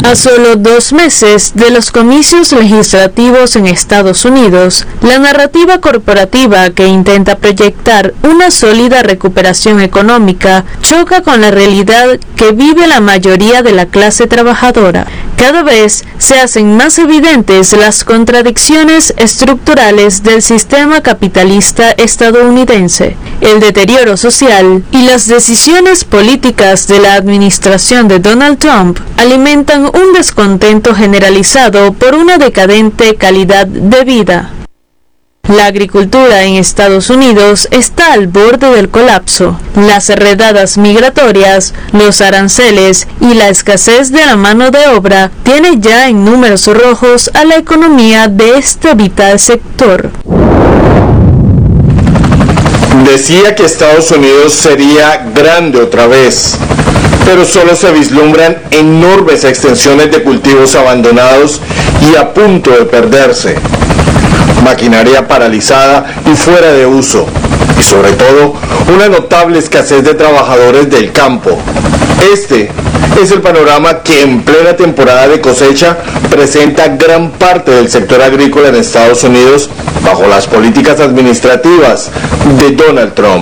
A solo 2 meses de los comicios legislativos en Estados Unidos, la narrativa corporativa que intenta proyectar una sólida recuperación económica choca con la realidad que vive la mayoría de la clase trabajadora. Cada vez se hacen más evidentes las contradicciones estructurales del sistema capitalista estadounidense, el deterioro social y las decisiones políticas de la administración de Donald Trump alimentan un descontento generalizado por una decadente calidad de vida. La agricultura en Estados Unidos está al borde del colapso. Las redadas migratorias, los aranceles y la escasez de la mano de obra tienen ya en números rojos a la economía de este vital sector. Decía que Estados Unidos sería grande otra vez, pero solo se vislumbran enormes extensiones de cultivos abandonados y a punto de perderse, maquinaria paralizada y fuera de uso, y sobre todo una notable escasez de trabajadores del campo. Este es el panorama que en plena temporada de cosecha presenta gran parte del sector agrícola en Estados Unidos bajo las políticas administrativas de Donald Trump.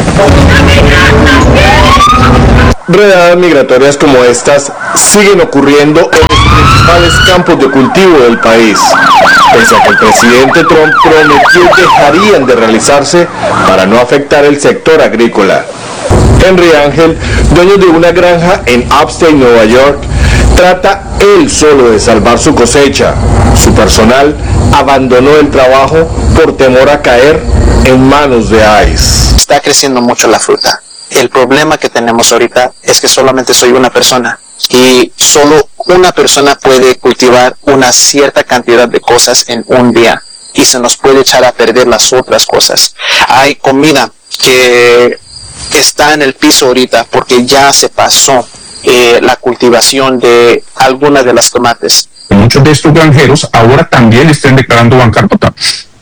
Redadas migratorias como estas siguen ocurriendo en los principales campos de cultivo del país, pese a que el presidente Trump prometió que dejarían de realizarse para no afectar el sector agrícola. Henry Ángel, dueño de una granja en Upstate, Nueva York, trata él solo de salvar su cosecha. Su personal abandonó el trabajo por temor a caer en manos de ICE. Está creciendo mucho la fruta. El problema que tenemos ahorita es que solamente soy una persona y solo una persona puede cultivar una cierta cantidad de cosas en un día y se nos puede echar a perder las otras cosas. Hay comida que está en el piso ahorita porque ya se pasó la cultivación de algunas de las tomates. Muchos de estos granjeros ahora también están declarando bancarrota.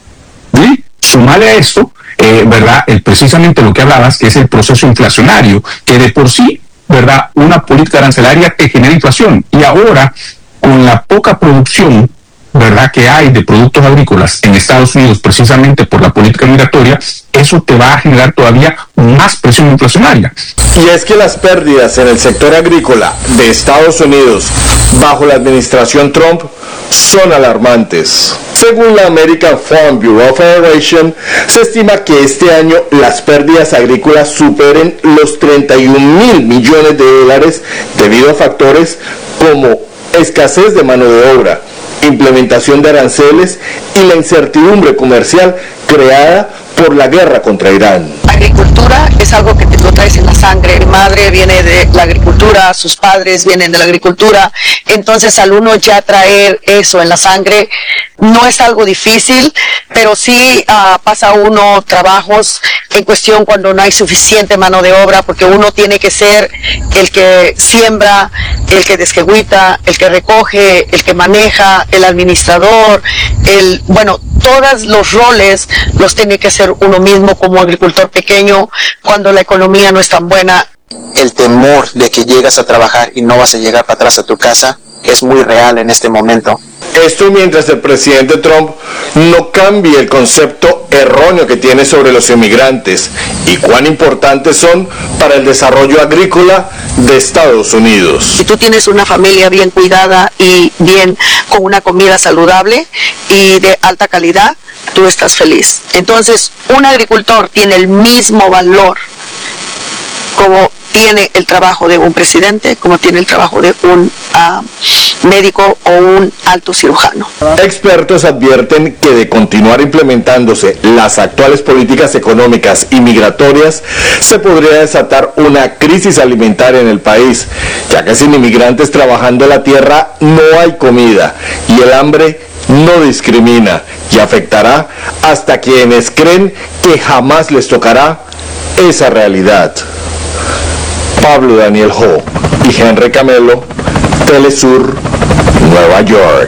Y sumale a esto, ¿verdad? Precisamente lo que hablabas, que es el proceso inflacionario, que de por sí, ¿verdad? Una política arancelaria te genera inflación. Y ahora, con la poca producción, ¿verdad?, que hay de productos agrícolas en Estados Unidos, precisamente por la política migratoria, eso te va a generar todavía más presión inflacionaria. Y es que las pérdidas en el sector agrícola de Estados Unidos bajo la administración Trump son alarmantes. Según la American Farm Bureau Federation, se estima que este año las pérdidas agrícolas superen los 31.000 millones de dólares debido a factores como escasez de mano de obra, implementación de aranceles y la incertidumbre comercial creada por la guerra contra Irán. Agricultura es algo que te lo traes en la sangre. Mi madre viene de la agricultura, sus padres vienen de la agricultura, entonces al uno ya traer eso en la sangre no es algo difícil, pero sí pasa uno trabajos en cuestión cuando no hay suficiente mano de obra, porque uno tiene que ser el que siembra, el que desquegüita, el que recoge, el que maneja, el administrador, todos los roles los tiene que hacer uno mismo como agricultor pequeño cuando la economía no es tan buena. El temor de que llegas a trabajar y no vas a llegar para atrás a tu casa es muy real en este momento. Esto mientras el presidente Trump no cambie el concepto erróneo que tiene sobre los inmigrantes y cuán importantes son para el desarrollo agrícola de Estados Unidos. Si tú tienes una familia bien cuidada y bien con una comida saludable y de alta calidad, tú estás feliz. Entonces, un agricultor tiene el mismo valor como tiene el trabajo de un presidente, como tiene el trabajo de un médico o un alto cirujano. Expertos advierten que de continuar implementándose las actuales políticas económicas y migratorias, se podría desatar una crisis alimentaria en el país, ya que sin inmigrantes trabajando la tierra no hay comida y el hambre no discrimina y afectará hasta quienes creen que jamás les tocará esa realidad. Pablo Daniel Ho y Henry Camelo, Telesur, Nueva York.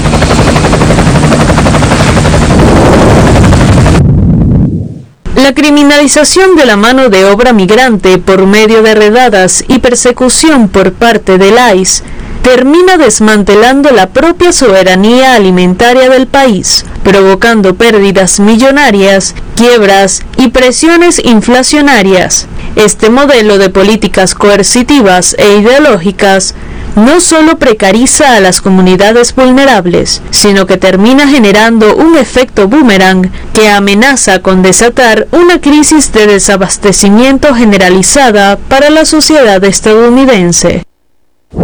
La criminalización de la mano de obra migrante por medio de redadas y persecución por parte del ICE termina desmantelando la propia soberanía alimentaria del país, provocando pérdidas millonarias, quiebras y presiones inflacionarias. Este modelo de políticas coercitivas e ideológicas no solo precariza a las comunidades vulnerables, sino que termina generando un efecto boomerang que amenaza con desatar una crisis de desabastecimiento generalizada para la sociedad estadounidense.